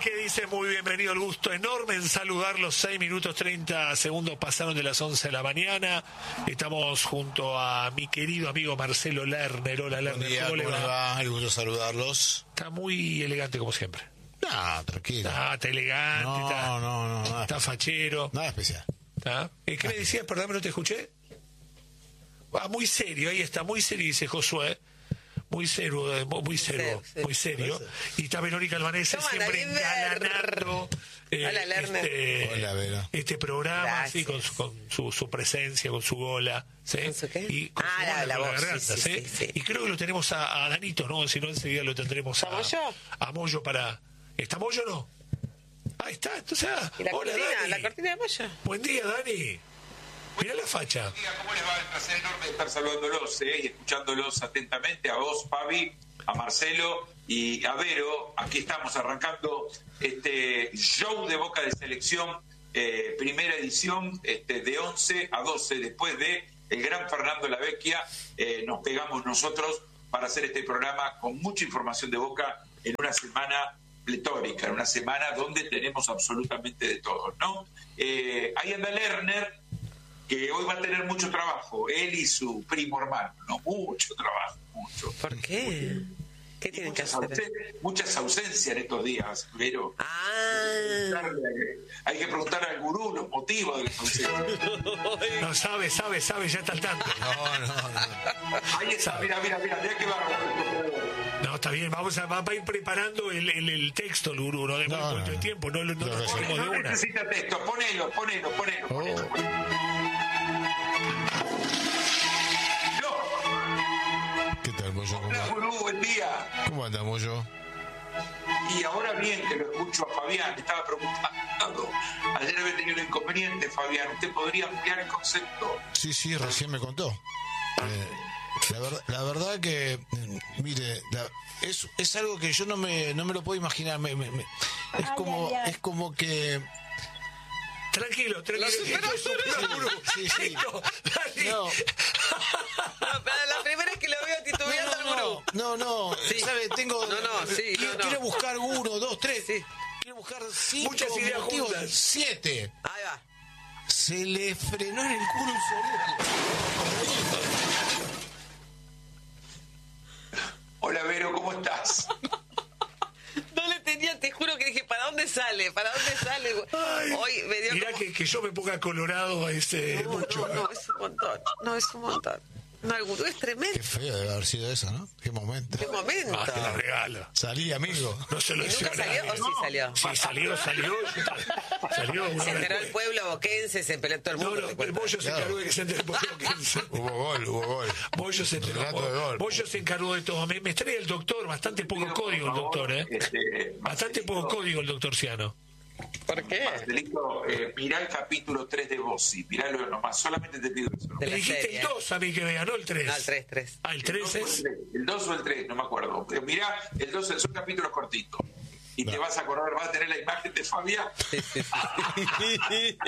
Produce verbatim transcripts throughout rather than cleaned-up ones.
¿Qué dice? Muy bienvenido, el gusto enorme en saludarlos. Seis minutos treinta segundos pasaron de las once de la mañana. Estamos junto a mi querido amigo Marcelo Lerner. Hola, Lerner. Buen día, ¿Cómo le ¿cómo va? le va? El gusto saludarlos. Está muy elegante como siempre. No, tranquilo. Ah, está elegante, No, está, no, no, nada, está fachero. nada especial. ¿Está? ¿Eh, ¿Qué me decías? Perdón, no te escuché. Ah, muy serio, ahí está, muy serio, dice Josué. Muy serio, eh, muy serio, Sí, sí. muy serio. Y está Verónica Albanese Toma, siempre David. engalanando eh, Hola, Lerner. este, Hola, Vero. este programa, Gracias. así, con, su, con su, su presencia, con su gola. ¿Sí? ¿Con su qué? Y con Ah, su la- gola, la con voz, garganta, sí, sí, ¿sí? sí, sí. Y creo que lo tenemos a, a Danito, ¿no? Si no, enseguida lo tendremos a, ¿A Moyo? a Moyo para... ¿Está Moyo o no? Ahí está, entonces... ah, ¿Y la hola, cortina? Dani. ¿La cortina de pollo? Buen día, Dani. Mirá la facha. Buen día, ¿cómo les va? El placer enorme de estar saludándolos eh, y escuchándolos atentamente a vos, Fabi, a Marcelo y a Vero. Aquí estamos arrancando este show de Boca de Selección, eh, primera edición, este, de once a doce, después de el gran Fernando Lavecchia. Eh, nos pegamos nosotros para hacer este programa con mucha información de Boca en una semana pletórica, en una semana donde tenemos absolutamente de todo, ¿no? Eh, ahí anda Lerner, que hoy va a tener mucho trabajo, él y su primo hermano, ¿no? Mucho trabajo, mucho. ¿Por qué? ¿Qué Y tienen que muchas, hacer? ausen- muchas ausencias en estos días, pero Ah, hay que preguntar al gurú los motivos de las ausencias. No, sabe, sabe, sabe, ya está al tanto. No, no, no. Ahí está, mira, mira, mira, mira que va. No, está bien, vamos a, va a ir preparando el, el, el texto, el gurú, no de No, no, no, de no. tiempo, no, no, no Lo lo recibimos. hacemos de No una. necesita texto, ponelo, ponelo, ponelo, ponelo. Oh. ponelo. No, ¿Qué tal, Moyo? ¿Cómo, hola gurú, buen día. ¿Cómo anda, Moyo? Y ahora bien que lo escucho a Fabián, estaba preguntando. Ayer había tenido un inconveniente, Fabián. ¿Usted podría ampliar el concepto? Sí, sí, recién me contó. Eh, la, verdad, la verdad que, mm, mire, la- es, es algo que yo no me, no me lo puedo imaginar. Me- me- me- es, como, es como que... Tranquilo, tranquilo. Lo superó, Esto es un gurú. Sí, sí. Esto, Dani. No, no, pero la primera vez que lo veo titubeando al no, gurú. no, no, Sí. ¿sabe? Tengo... No, no, sí, quiero, no, no. quiero buscar uno, dos, tres. Sí. Quiero buscar cinco Muchas ideas motivos, juntas. siete. Ahí va. Se le frenó en el culo un solete. Hola, Vero, ¿cómo estás? No le tenía, te juro que dije, ¿para dónde sale? ¿Para dónde sale? Ay, Hoy me dio mirá como... que, que yo me ponga colorado a este No, mucho. no, no, es un montón. No, es un montón. No, el gurú es tremendo. Qué feo debe haber sido eso, ¿no? Qué momento. Qué momento. Ah, te la regalo. Salí, amigo. No se lo ¿Y decía nunca a salió nadie. o sí salió? Sí, salió, salió. Salió una Se vez enteró el después. pueblo boquense, se peleó todo el No, mundo. no, te el cuento. Bollo se Claro. encargó de que se entere por lo que hizo. Hubo gol, hubo gol. Bollo se enteró. Relato de gol. Bollo se encargó de todo. Me, me extrae el doctor, bastante poco código el doctor, ¿eh? Este, Bastante poco Marcelito, código el doctor Ciano. ¿Por qué? Marcelito, eh, mirá el capítulo tres de Bossi, miralo nomás, solamente te pido eso. ¿no? De Le la dijiste serie. el dos a mí que me ganó el tres. No, el tres, tres. Ah, el tres es. El dos o el tres, no me acuerdo. Pero mirá, el dos son capítulos cortitos. Y te vas a acordar, vas a tener la imagen de Fabián. Sí, sí, sí.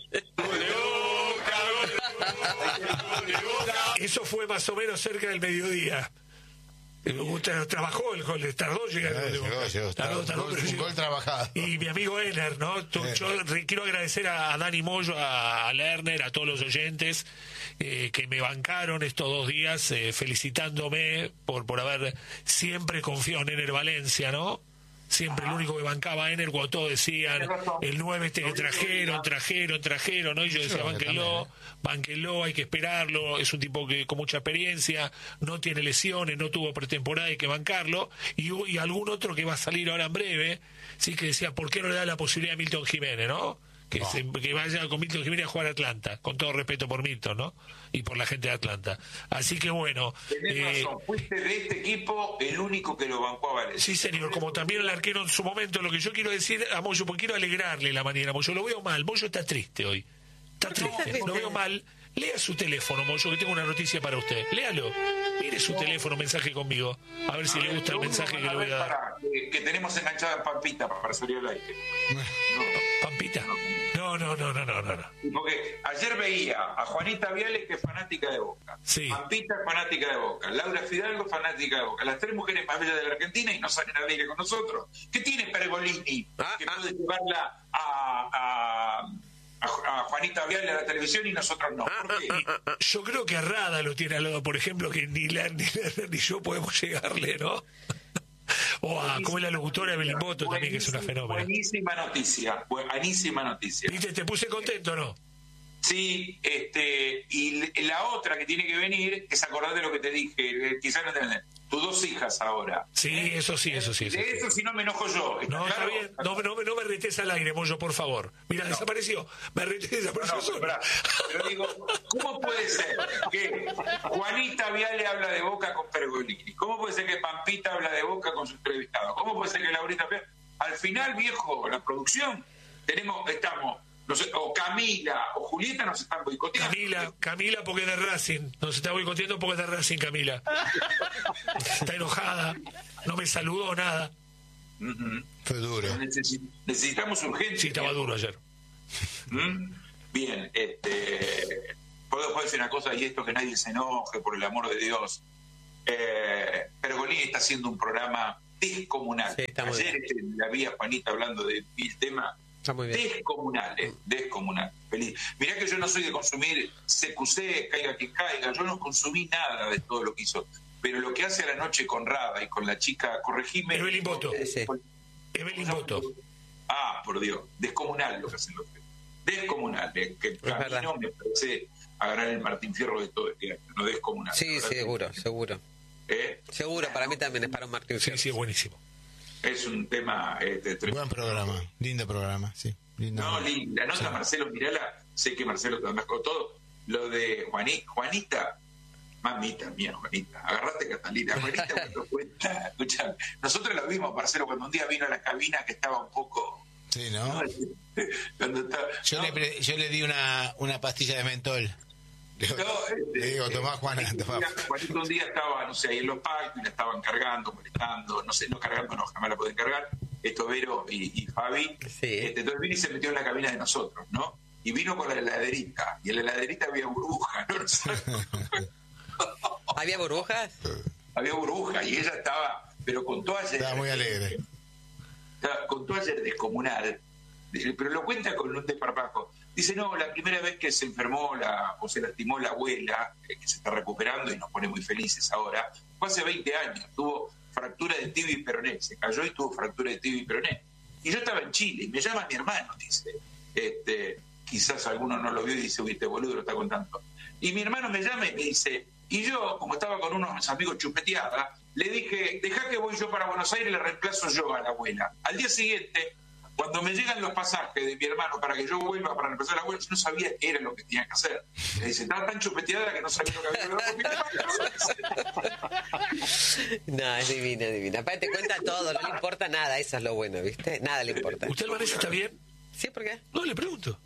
Eso fue más o menos cerca del mediodía. Usted trabajó el gol, tardó en llegar. Eh, el gol. llegó, llegó. Tardó, tardó, Un pero gol- un llegó. gol trabajado. Y mi amigo Ener, ¿no? Tú- Eh. Yo re- quiero agradecer a, a Dani Moyo, a, a Lerner, a todos los oyentes eh, que me bancaron estos dos días, eh, felicitándome por, por haber siempre confiado en Ener Valencia, ¿no? Siempre el único que bancaba a Ener cuando todos decían Tienes razón. el nueve este que trajeron, trajeron, trajeron, ¿no? Y yo decía, Yo bánquenlo, también, bánquenlo, hay que esperarlo, es un tipo que con mucha experiencia, no tiene lesiones, no tuvo pretemporada, hay que bancarlo, y, y algún otro que va a salir ahora en breve, sí que decía, ¿por qué no le da la posibilidad a Milton Jiménez, no? Que, No. se- que vaya con Milton Jiménez a jugar a Atlanta, con todo respeto por Milton, ¿no? Y por la gente de Atlanta. Así que bueno, Tenés eh, razón, fuiste de este equipo el único que lo bancó a Valencia. sí, señor, como también el arquero en su momento, lo que yo quiero decir a Moyo, porque quiero alegrarle la mañana, Moyo, lo veo mal, Moyo está triste hoy, está triste, triste? lo veo mal, lea su teléfono, Moyo, que tengo una noticia para usted, léalo, mire su teléfono, mensaje conmigo, a ver si le gusta el mensaje que le voy a dar. Para, que, que tenemos enganchada en Pampita para salir al aire. No. Pampita, no, No, no, no, no, no, no. Porque ayer veía a Juanita Viale, que es fanática de Boca. Sí. Pampita, fanática de Boca. Laura Fidalgo, fanática de Boca. Las tres mujeres más bellas de la Argentina y no salen al aire con nosotros. ¿Qué tiene Pergolini Ah, que ah. puede llevarla a, a, a, a Juanita Viale a la televisión y nosotros no? ¿Por qué? Yo creo que a Rada lo tiene al lado, por ejemplo, que ni la, ni, la, ni yo podemos llegarle, ¿no? O a, como es la locutora de Belimboto también, que es una fenómena. Buenísima noticia, buenísima noticia. ¿Viste? ¿Te puse contento o no? Sí, este, y la otra que tiene que venir es acordar de lo que te dije, quizás no te tus dos hijas ahora. Sí, eso sí, eso sí. Eso de sí. eso si no me enojo yo. No, claro? está bien. No, no, no me retes al aire, Moyo, por favor. Mira, no. Desapareció. Me retés, desapareció No, no, solo. pero, pero digo, ¿cómo puede ser que Juanita Viale habla de Boca con Pergolini? ¿Cómo puede ser que Pampita habla de Boca con su entrevistado? ¿Cómo puede ser que Laurita Viale? Al final, viejo, la producción, tenemos, estamos, no sé, o Camila o Julieta nos están boicoteando. Camila, Camila porque es de Racing. Nos está boicoteando porque es de Racing, Camila. Está enojada. No me saludó nada. Uh-huh. Fue duro. Necesi- necesitamos urgencia. Sí, estaba duro ayer. ¿Mm? Bien, este, puedo, puedo decir una cosa, y esto que nadie se enoje, por el amor de Dios. Eh, Pergolini está haciendo un programa descomunal. Sí, está muy Ayer este, la vi a Juanita hablando del tema. Está muy bien. Descomunal, eh, descomunal. Feliz. Mirá que yo no soy de consumir C Q C, caiga que caiga, yo no consumí nada de todo lo que hizo. Pero lo que hace a la noche con Rada y con la chica, corregime. Evelyn Boto. Sí. Evelyn Boto. Ah, por Dios, descomunal lo que hacen los tres. Descomunal, eh, que el camino verdad. me parece a ganar el Martín Fierro de todo este año, no descomunal. Sí, La verdad seguro, que- seguro. ¿Eh? Seguro, para mí también es para un Martín Sí, Fierro. sí, es buenísimo. Es un tema eh, de tre- Buen programa, lindo programa, sí. Lindo. No, linda, la nota Sí. Marcelo, mirala, sé que Marcelo te con todo. Lo de Juani- Juanita, mamita mía, Juanita, agarrate Catalina, Juanita cuando cuenta, escucha, nosotros la vimos, Marcelo, cuando un día vino a la cabina que estaba un poco... Sí, ¿no? Cuando estaba, Yo, no, le, pre- yo le di una, una pastilla de mentol. Le digo, no, este, le digo, tomá, Juana, Juanito tomá. un día- Juanito un día estaba, no sé, ahí en los pactos y la estaban cargando, molestando, no sé, no cargando, no, jamás la pueden cargar, esto Vero y, y Fabi. Sí. Este, entonces vino y se metió en la cabina de nosotros, ¿no? Y vino con la heladerita, y en la heladerita había burbuja, ¿no? ¿Había burbujas? Había burbuja, y ella estaba, pero con toda ayer, Estaba muy alegre. con toda ayer descomunal, pero lo cuenta con un desparpajo. Dice, no, la primera vez que se enfermó la, o se lastimó la abuela, eh, que se está recuperando y nos pone muy felices ahora, fue hace veinte años, tuvo fractura de tibia y peroné, se cayó y tuvo fractura de tibia y peroné. Y yo estaba en Chile, y me llama mi hermano, dice, este, quizás alguno no lo vio y dice, uy, este boludo lo está contando. Y mi hermano me llama y me dice, y yo, como estaba con unos amigos chupeteada, le dije, dejá que voy yo para Buenos Aires y le reemplazo yo a la abuela. Al día siguiente, cuando me llegan los pasajes de mi hermano para que yo vuelva para reemplazar a la abuela, yo no sabía qué era lo que tenía que hacer. Le dice, estaba tan chupeteada que no sabía lo que había que hacer con mi hermano. No, es divina, divina. Aparte te cuenta todo, no le importa nada, eso es lo bueno, ¿viste? Nada le importa. ¿Usted, Vanessa, está bien? ¿Sí? ¿Por qué? No, le pregunto.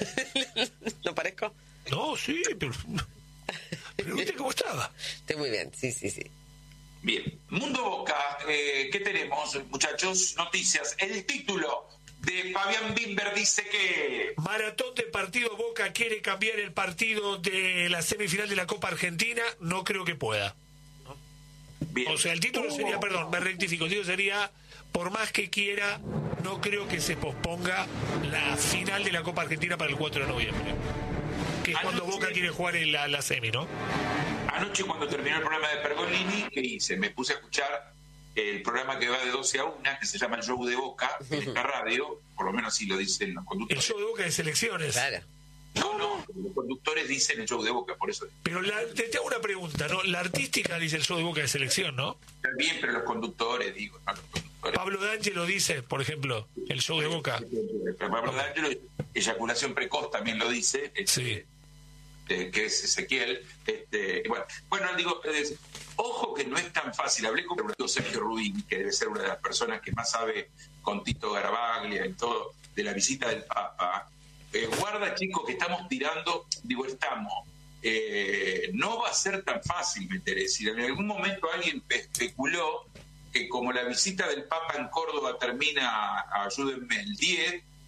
¿No parezco? No, sí, pero... Pregunte cómo estaba. Estoy muy bien, sí, sí, sí. Bien, Mundo Boca, eh, ¿qué tenemos, muchachos? Noticias. El título de Fabián Bimber dice que... Maratón de partido. Boca quiere cambiar el partido de la semifinal de la Copa Argentina. No creo que pueda. Bien. O sea, el título sería, perdón, me rectifico, el título sería, por más que quiera, no creo que se posponga la final de la Copa Argentina para el cuatro de noviembre. Que es cuando Boca quiere jugar en la, la semi, ¿no? Anoche cuando terminó el programa de Pergolini, ¿qué hice? Me puse a escuchar el programa que va de doce a una, que se llama El Show de Boca, en esta radio, por lo menos así lo dicen los El conductores. show de Boca de selecciones. Claro. No, no, los conductores dicen El Show de Boca, por eso. Pero la, te, te hago una pregunta, ¿no? La artística dice el show de Boca de selección, ¿no? Está bien, pero los conductores, digo, no los conductores. Pablo D'Angelo dice, por ejemplo, el show de Boca. Pablo D'Angelo, eyaculación precoz también lo dice. Este, Sí. eh, que es Ezequiel. Este, bueno, bueno, digo, eh, ojo que no es tan fácil. Hablé con Sergio Rubín, que debe ser una de las personas que más sabe con Tito Garabaglia y todo, de la visita del Papa. Eh, guarda, chicos, que estamos tirando, digo, estamos. Eh, no va a ser tan fácil meter, es decir, en algún momento alguien especuló que como la visita del Papa en Córdoba termina, ayúdenme, el diez,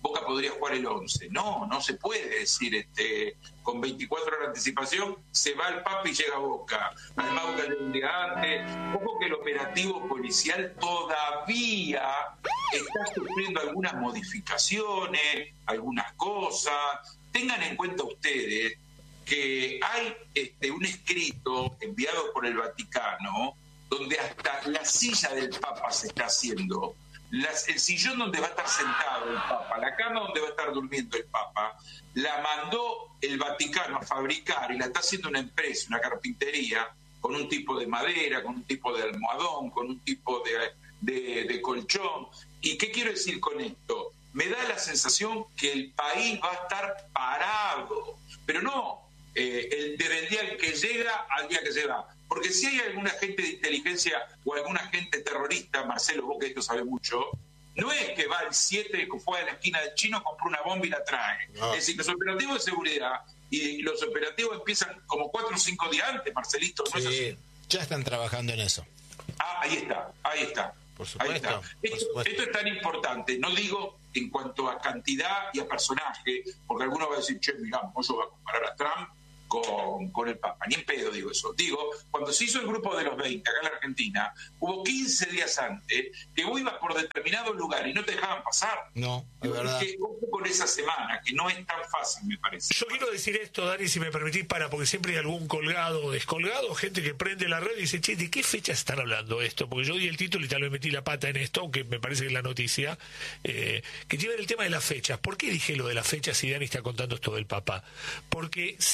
Boca podría jugar el once. No, no se puede decir este con veinticuatro horas de anticipación, se va el Papa y llega a Boca. Además, Boca llega un día antes. Ojo que el operativo policial todavía está sufriendo algunas modificaciones, algunas cosas. Tengan en cuenta ustedes que hay este, un escrito enviado por el Vaticano donde hasta la silla del Papa se está haciendo. Las, el sillón donde va a estar sentado el Papa, la cama donde va a estar durmiendo el Papa, la mandó el Vaticano a fabricar y la está haciendo una empresa, una carpintería, con un tipo de madera, con un tipo de almohadón, con un tipo de, de, de colchón. ¿Y qué quiero decir con esto? Me da la sensación que el país va a estar parado, pero no eh, el, desde el día en que llega al día que se va. Porque si hay alguna agente de inteligencia o alguna agente terrorista, Marcelo, vos que esto sabés mucho, no es que va el siete que fue a la esquina del Chino, compra una bomba y la trae. No. Es decir, los operativos de seguridad y los operativos empiezan como cuatro o cinco días antes, Marcelito, ¿no sí, es así? Ya están trabajando en eso. Ah, ahí está, ahí está. Por supuesto, ahí está. por Esto, supuesto. esto es tan importante, no digo en cuanto a cantidad y a personaje, porque alguno va a decir, che, mirá, yo voy a comparar a Trump Con, con el Papa, ni en pedo digo eso. Digo, cuando se hizo el grupo de los veinte acá en la Argentina, hubo quince días antes que vos ibas por determinado lugar y no te dejaban pasar. No, es verdad. Que, ojo con esa semana, que no es tan fácil, me parece. Yo quiero decir esto, Dani, si me permitís, para, porque siempre hay algún colgado o descolgado, gente que prende la red y dice, che, ¿de qué fecha están hablando esto? Porque yo di el título y tal vez metí la pata en esto, aunque me parece que es la noticia, eh, que lleva el tema de las fechas. ¿Por qué dije lo de las fechas si Dani está contando esto del Papa? Porque